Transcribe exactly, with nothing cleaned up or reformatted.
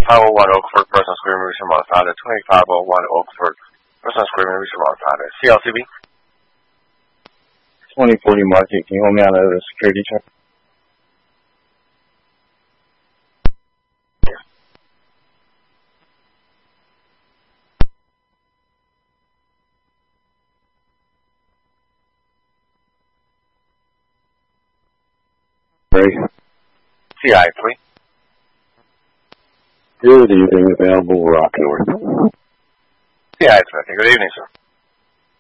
twenty-five oh one Oakford, person screaming, reaching modified. twenty-five oh one Oakford, person screaming, reaching modified. C L C B. twenty forty Market, can you hold me out of the security check? C I three. Good evening, available Rock North. C I three, good evening, sir.